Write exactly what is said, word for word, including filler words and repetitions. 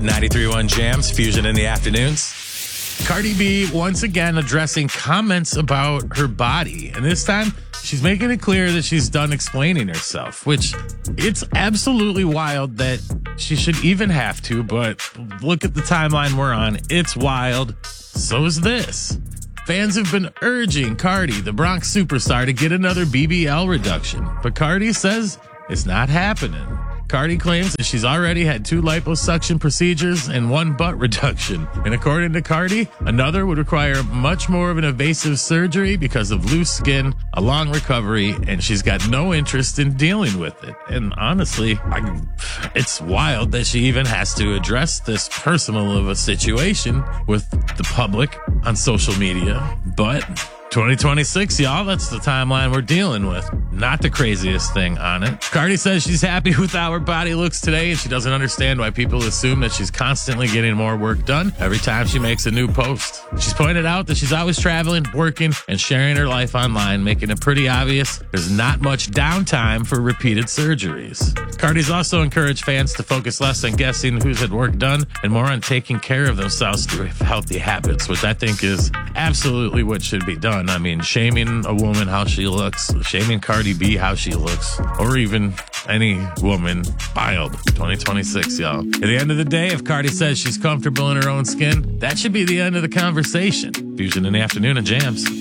ninety-three point one Jams, Fusion in the afternoons. Cardi B once again addressing comments about her body. And this time, she's making it clear that she's done explaining herself, which it's absolutely wild that she should even have to. But look at the timeline we're on. It's wild. So is this. Fans have been urging Cardi, the Bronx superstar, to get another B B L reduction. But Cardi says it's not happening. Cardi claims that she's already had two liposuction procedures and one butt reduction. And according to Cardi, another would require much more of an invasive surgery because of loose skin, a long recovery, and she's got no interest in dealing with it. And honestly, I, it's wild that she even has to address this personal of a situation with the public on social media. But twenty twenty-six, y'all, that's the timeline we're dealing with. Not the craziest thing on it. Cardi says she's happy with how her body looks today, and she doesn't understand why people assume that she's constantly getting more work done every time she makes a new post. She's pointed out that she's always traveling, working, and sharing her life online, making it pretty obvious there's not much downtime for repeated surgeries. Cardi's also encouraged fans to focus less on guessing who's had work done and more on taking care of themselves through healthy habits, which I think is absolutely what should be done. I mean, shaming a woman how she looks, shaming Cardi B how she looks, or even any woman, wild. twenty twenty-six, y'all. At the end of the day, if Cardi says she's comfortable in her own skin, that should be the end of the conversation. Fusion in the afternoon of Jams.